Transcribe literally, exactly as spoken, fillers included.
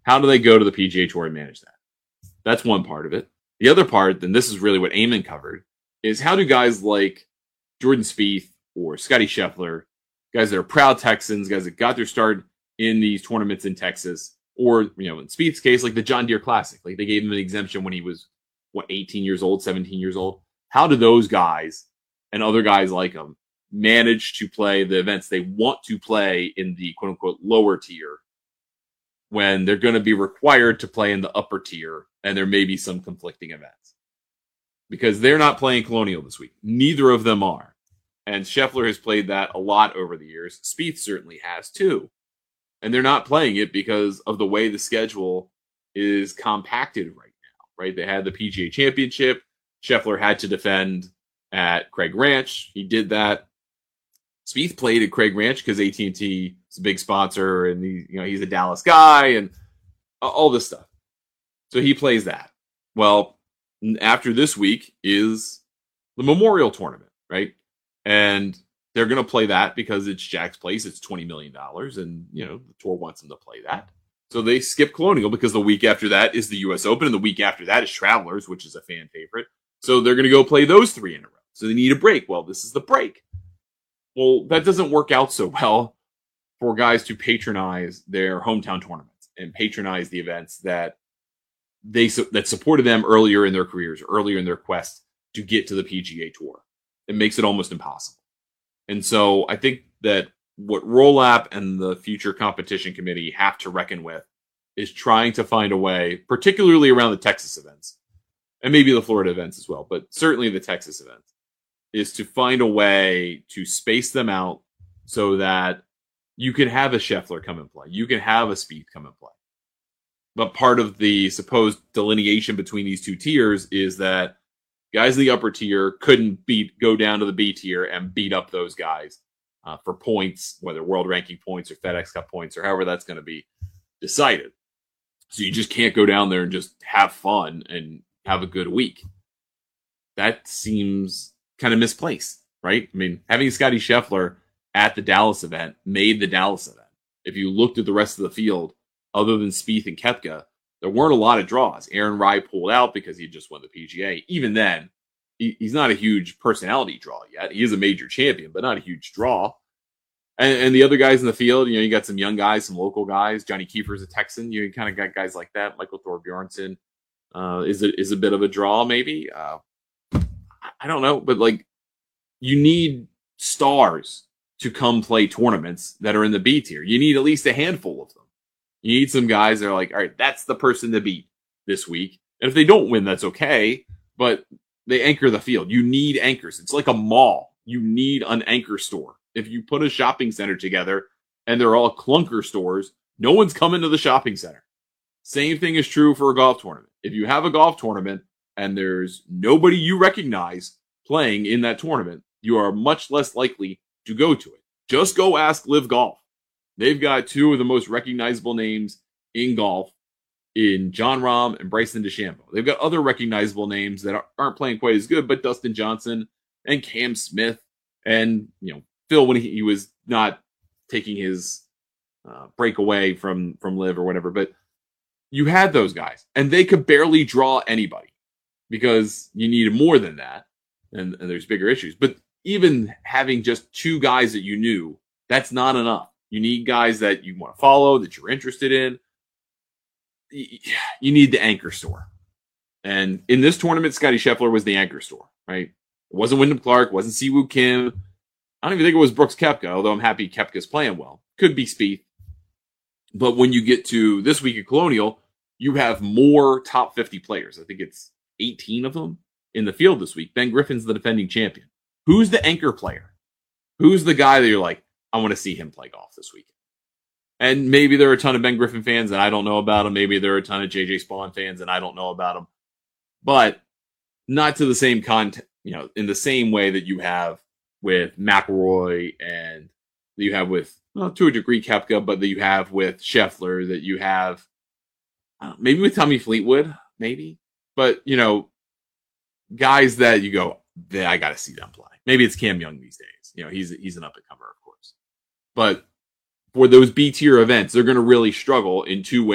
How do they go to the P G A Tour and manage that? That's one part of it. The other part, and this is really what Eamon covered, is how do guys like Jordan Spieth or Scotty Scheffler, guys that are proud Texans, guys that got their start in these tournaments in Texas, or, you know, in Spieth's case, like the John Deere Classic, like they gave him an exemption when he was, what, eighteen years old, seventeen years old. How do those guys and other guys like them manage to play the events they want to play in the quote unquote lower tier when they're going to be required to play in the upper tier and there may be some conflicting events? Because they're not playing Colonial this week. Neither of them are. And Scheffler has played that a lot over the years. Spieth certainly has too. And they're not playing it because of the way the schedule is compacted right now, right? They had the P G A Championship. Scheffler had to defend at Craig Ranch. He did that. Spieth played at Craig Ranch because A T and T is a big sponsor, and he, you know, he's a Dallas guy, and all this stuff. So he plays that. Well, after this week is the Memorial Tournament, right? And they're going to play that because it's Jack's Place. It's twenty million dollars, and, you know, the tour wants them to play that. So they skip Colonial because the week after that is the U S Open, and the week after that is Travelers, which is a fan favorite. So they're going to go play those three in a row. So they need a break. Well, this is the break. Well, that doesn't work out so well for guys to patronize their hometown tournaments and patronize the events that they that supported them earlier in their careers, earlier in their quest to get to the P G A Tour. It makes it almost impossible. And so I think that what Roll-Up and the future competition committee have to reckon with is trying to find a way, particularly around the Texas events, and maybe the Florida events as well, but certainly the Texas events, is to find a way to space them out so that you can have a Scheffler come and play. You can have a Spieth come and play. But part of the supposed delineation between these two tiers is that guys in the upper tier couldn't beat, go down to the B tier and beat up those guys uh, for points, whether world ranking points or FedEx Cup points or however that's going to be decided. So you just can't go down there and just have fun and have a good week. That seems kind of misplaced, right? I mean, having Scotty Scheffler at the Dallas event made the Dallas event. If you looked at the rest of the field, other than Spieth and Koepka, there weren't a lot of draws. Aaron Rai pulled out because he just won the P G A. Even then, he, he's not a huge personality draw yet. He is a major champion, but not a huge draw. And, and the other guys in the field, you know, you got some young guys, some local guys. Johnny Kiefer's a Texan. You kind of got guys like that. Michael Thorbjornsen uh, is a, is a bit of a draw, maybe. Uh, I don't know, but like, you need stars to come play tournaments that are in the B tier. You need at least a handful of them. You need some guys that are like, all right, that's the person to beat this week. And if they don't win, that's okay, but they anchor the field. You need anchors. It's like a mall. You need an anchor store. If you put a shopping center together and they're all clunker stores, no one's coming to the shopping center. Same thing is true for a golf tournament. If you have a golf tournament and there's nobody you recognize playing in that tournament, you are much less likely to go to it. Just go ask Live Golf. They've got two of the most recognizable names in golf in Jon Rahm and Bryson DeChambeau. They've got other recognizable names that aren't playing quite as good, but Dustin Johnson and Cam Smith and, you know, Phil when he, he was not taking his uh, break away from, from Live or whatever. But you had those guys, and they could barely draw anybody because you needed more than that, and, and there's bigger issues. But even having just two guys that you knew, that's not enough. You need guys that you want to follow, that you're interested in. You need the anchor store. And in this tournament, Scotty Scheffler was the anchor store, right? It wasn't Wyndham Clark, wasn't Siwoo Kim. I don't even think it was Brooks Koepka, although I'm happy Koepka's playing well. Could be Spieth. But when you get to this week at Colonial, you have more top fifty players. I think it's eighteen of them in the field this week. Ben Griffin's the defending champion. Who's the anchor player? Who's the guy that you're like, I want to see him play golf this weekend? And maybe there are a ton of Ben Griffin fans and I don't know about him. Maybe there are a ton of J J Spawn fans and I don't know about him. But not to the same content, you know, in the same way that you have with McIlroy and that you have with, well, to a degree, Koepka, but that you have with Scheffler, that you have uh, maybe with Tommy Fleetwood, maybe. But, you know, guys that you go, I got to see them play. Maybe it's Cam Young these days. You know, he's he's an up-and-comer, of course. But for those B-tier events, they're going to really struggle in two ways.